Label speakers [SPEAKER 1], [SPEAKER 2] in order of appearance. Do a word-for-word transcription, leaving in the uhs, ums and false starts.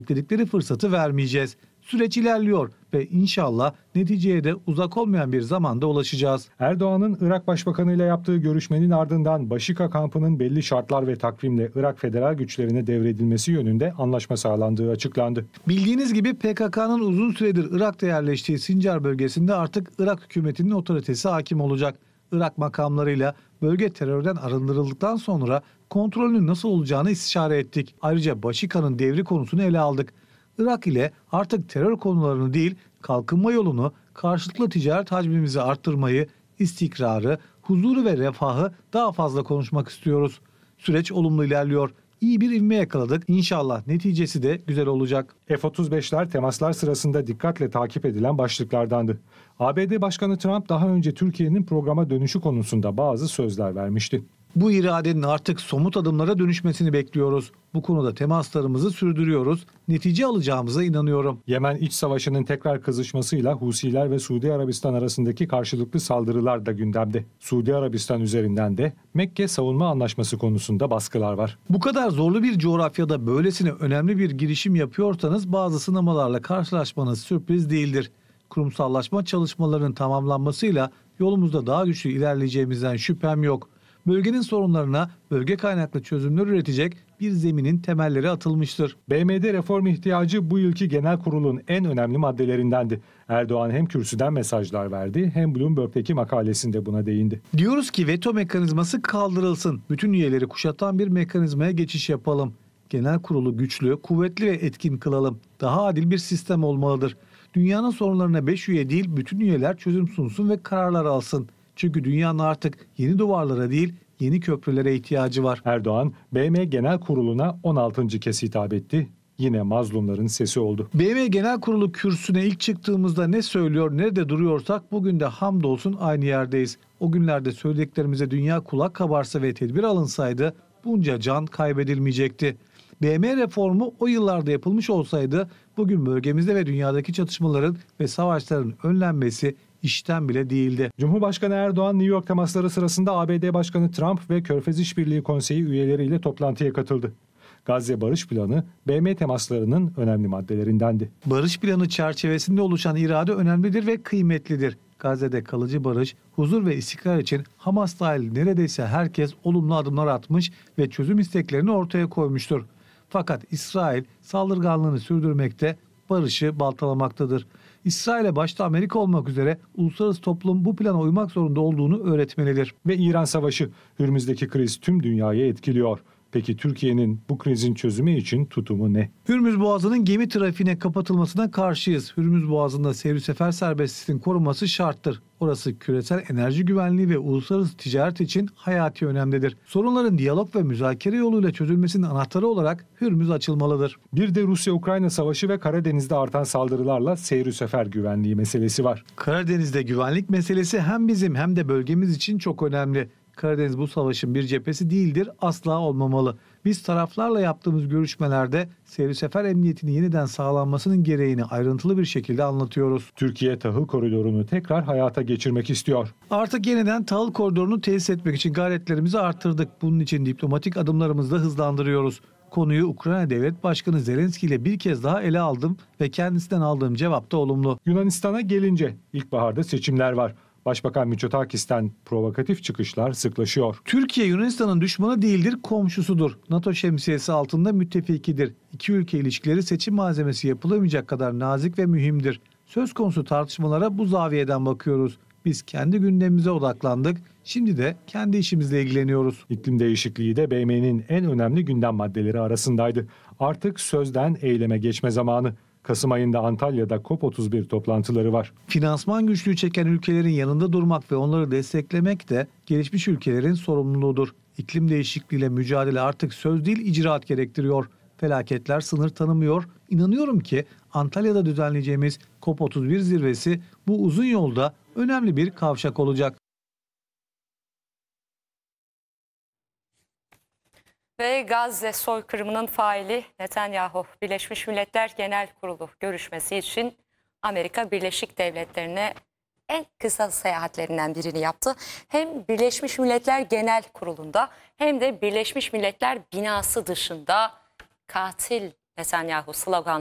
[SPEAKER 1] Dedikleri fırsatı vermeyeceğiz. Süreç ilerliyor ve inşallah neticeye de uzak olmayan bir zamanda ulaşacağız.
[SPEAKER 2] Erdoğan'ın Irak Başbakanı ile yaptığı görüşmenin ardından Başika kampının belli şartlar ve takvimle Irak federal güçlerine devredilmesi yönünde anlaşma sağlandığı açıklandı.
[SPEAKER 1] Bildiğiniz gibi P K K'nın uzun süredir Irak'ta yerleştiği Sincar bölgesinde artık Irak hükümetinin otoritesi hakim olacak. Irak makamlarıyla bölge terörden arındırıldıktan sonra kontrolünün nasıl olacağını istişare ettik. Ayrıca Başika'nın devri konusunu ele aldık. Irak ile artık terör konularını değil, kalkınma yolunu, karşılıklı ticaret hacmimizi arttırmayı, istikrarı, huzuru ve refahı daha fazla konuşmak istiyoruz. Süreç olumlu ilerliyor. İyi bir ivme yakaladık. İnşallah neticesi de güzel olacak.
[SPEAKER 2] F otuz beşler temaslar sırasında dikkatle takip edilen başlıklardandı. A B D Başkanı Trump daha önce Türkiye'nin programa dönüşü konusunda bazı sözler vermişti.
[SPEAKER 1] Bu iradenin artık somut adımlara dönüşmesini bekliyoruz. Bu konuda temaslarımızı sürdürüyoruz. Netice alacağımıza inanıyorum.
[SPEAKER 2] Yemen iç savaşının tekrar kızışmasıyla Husiler ve Suudi Arabistan arasındaki karşılıklı saldırılar da gündemde. Suudi Arabistan üzerinden de Mekke Savunma Anlaşması konusunda baskılar var.
[SPEAKER 1] Bu kadar zorlu bir coğrafyada böylesine önemli bir girişim yapıyorsanız bazı sınamalarla karşılaşmanız sürpriz değildir. Kurumsallaşma çalışmalarının tamamlanmasıyla yolumuzda daha güçlü ilerleyeceğimizden şüphem yok. Bölgenin sorunlarına bölge kaynaklı çözümler üretecek bir zeminin temelleri atılmıştır.
[SPEAKER 2] B M D reform ihtiyacı bu yılki genel kurulun en önemli maddelerindendi. Erdoğan hem kürsüden mesajlar verdi hem Bloomberg'deki makalesinde buna değindi.
[SPEAKER 1] Diyoruz ki veto mekanizması kaldırılsın. Bütün üyeleri kuşatan bir mekanizmaya geçiş yapalım. Genel kurulu güçlü, kuvvetli ve etkin kılalım. Daha adil bir sistem olmalıdır. Dünyanın sorunlarına beş üye değil bütün üyeler çözüm sunsun ve kararlar alsın. Çünkü dünyanın artık yeni duvarlara değil, yeni köprülere ihtiyacı var.
[SPEAKER 2] Erdoğan, B M Genel Kurulu'na on altıncı kez hitap etti. Yine mazlumların sesi oldu.
[SPEAKER 1] B M Genel Kurulu kürsüne ilk çıktığımızda ne söylüyor, nerede duruyorsak bugün de hamdolsun aynı yerdeyiz. O günlerde söylediklerimize dünya kulak kabarsa ve tedbir alınsaydı bunca can kaybedilmeyecekti. B M reformu o yıllarda yapılmış olsaydı bugün bölgemizde ve dünyadaki çatışmaların ve savaşların önlenmesi işten bile değildi.
[SPEAKER 2] Cumhurbaşkanı Erdoğan New York temasları sırasında A B D Başkanı Trump ve Körfez İşbirliği Konseyi üyeleriyle toplantıya katıldı. Gazze Barış Planı B M temaslarının önemli maddelerindendi.
[SPEAKER 1] Barış planı çerçevesinde oluşan irade önemlidir ve kıymetlidir. Gazze'de kalıcı barış, huzur ve istikrar için Hamas dahil neredeyse herkes olumlu adımlar atmış ve çözüm isteklerini ortaya koymuştur. Fakat İsrail saldırganlığını sürdürmekte, barışı baltalamaktadır. İsrail'e başta Amerika olmak üzere uluslararası toplum bu plana uymak zorunda olduğunu öğretmelidir.
[SPEAKER 2] Ve İran Savaşı, Hürmüz'deki kriz tüm dünyayı etkiliyor. Peki Türkiye'nin bu krizin çözümü için tutumu ne?
[SPEAKER 1] Hürmüz Boğazı'nın gemi trafiğine kapatılmasına karşıyız. Hürmüz Boğazı'nda seyir sefer serbestliğinin korunması şarttır. Orası küresel enerji güvenliği ve uluslararası ticaret için hayati önemlidir. Sorunların diyalog ve müzakere yoluyla çözülmesinin anahtarı olarak Hürmüz açılmalıdır.
[SPEAKER 2] Bir de Rusya-Ukrayna savaşı ve Karadeniz'de artan saldırılarla seyir sefer güvenliği meselesi var.
[SPEAKER 1] Karadeniz'de güvenlik meselesi hem bizim hem de bölgemiz için çok önemli. Karadeniz bu savaşın bir cephesi değildir, asla olmamalı. Biz taraflarla yaptığımız görüşmelerde seyir sefer emniyetinin yeniden sağlanmasının gereğini ayrıntılı bir şekilde anlatıyoruz.
[SPEAKER 2] Türkiye tahıl koridorunu tekrar hayata geçirmek istiyor.
[SPEAKER 1] Artık yeniden tahıl koridorunu tesis etmek için gayretlerimizi arttırdık. Bunun için diplomatik adımlarımızı da hızlandırıyoruz. Konuyu Ukrayna Devlet Başkanı Zelenski ile bir kez daha ele aldım ve kendisinden aldığım cevap da olumlu.
[SPEAKER 2] Yunanistan'a gelince ilkbaharda seçimler var. Başbakan Mitsotakis'ten provokatif çıkışlar sıklaşıyor.
[SPEAKER 1] Türkiye Yunanistan'ın düşmanı değildir, komşusudur. NATO şemsiyesi altında müttefikidir. İki ülke ilişkileri seçim malzemesi yapılamayacak kadar nazik ve mühimdir. Söz konusu tartışmalara bu zaviyeden bakıyoruz. Biz kendi gündemimize odaklandık. Şimdi de kendi işimizle ilgileniyoruz.
[SPEAKER 2] İklim değişikliği de B M'nin en önemli gündem maddeleri arasındaydı. Artık sözden eyleme geçme zamanı. Kasım ayında Antalya'da COP otuz bir toplantıları var.
[SPEAKER 1] Finansman güçlüğü çeken ülkelerin yanında durmak ve onları desteklemek de gelişmiş ülkelerin sorumluluğudur. İklim değişikliğiyle mücadele artık söz değil icraat gerektiriyor. Felaketler sınır tanımıyor. İnanıyorum ki Antalya'da düzenleyeceğimiz COP otuz bir zirvesi bu uzun yolda önemli bir kavşak olacak.
[SPEAKER 3] Ve Gazze soykırımının faili Netanyahu, Birleşmiş Milletler Genel Kurulu görüşmesi için Amerika Birleşik Devletleri'ne en kısa seyahatlerinden birini yaptı. Hem Birleşmiş Milletler Genel Kurulu'nda hem de Birleşmiş Milletler binası dışında katil Netanyahu slogan